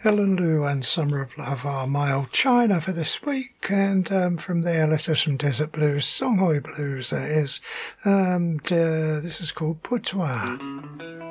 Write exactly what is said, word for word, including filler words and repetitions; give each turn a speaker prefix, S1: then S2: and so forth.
S1: Helen Lou and Summer of Love are my old China for this week, and um, from there let's have some Desert Blues, Songhai Blues that is. Um, uh, this is called Putois.